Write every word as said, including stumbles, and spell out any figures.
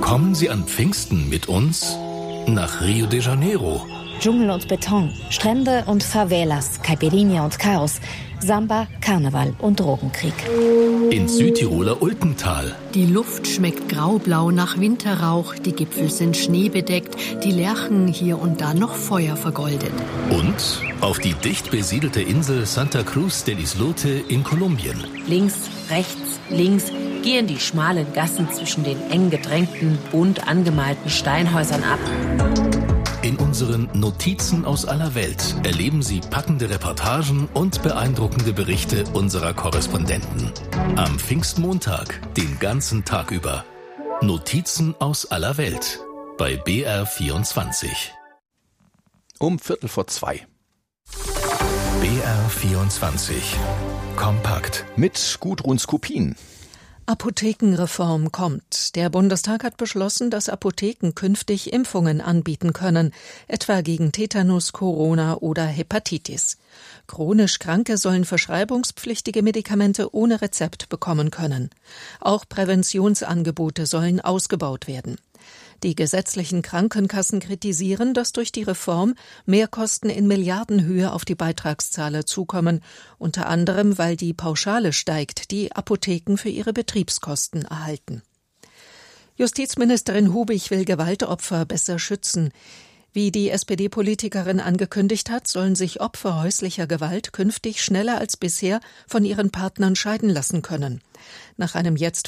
Kommen Sie an Pfingsten mit uns nach Rio de Janeiro. Dschungel und Beton, Strände und Favelas, Caipirinha und Chaos, Samba, Karneval und Drogenkrieg. Ins Südtiroler Ultental. Die Luft schmeckt graublau nach Winterrauch, die Gipfel sind schneebedeckt, die Lärchen hier und da noch Feuer vergoldet. Und auf die dicht besiedelte Insel Santa Cruz del Islote in Kolumbien. Links, rechts, links gehen die schmalen Gassen zwischen den eng gedrängten, bunt angemalten Steinhäusern ab. In unseren Notizen aus aller Welt erleben Sie packende Reportagen und beeindruckende Berichte unserer Korrespondenten. Am Pfingstmontag, den ganzen Tag über. Notizen aus aller Welt bei B R vierundzwanzig. Um Viertel vor zwei. B R vierundzwanzig. Kompakt. Mit Gudrun Skupin. Apothekenreform kommt. Der Bundestag hat beschlossen, dass Apotheken künftig Impfungen anbieten können, etwa gegen Tetanus, Corona oder Hepatitis. Chronisch Kranke sollen verschreibungspflichtige Medikamente ohne Rezept bekommen können. Auch Präventionsangebote sollen ausgebaut werden. Die gesetzlichen Krankenkassen kritisieren, dass durch die Reform Mehrkosten in Milliardenhöhe auf die Beitragszahler zukommen, unter anderem, weil die Pauschale steigt, die Apotheken für ihre Betriebskosten erhalten. Justizministerin Hubig will Gewaltopfer besser schützen. Wie die S P D-Politikerin angekündigt hat, sollen sich Opfer häuslicher Gewalt künftig schneller als bisher von ihren Partnern scheiden lassen können. Nach einem jetzt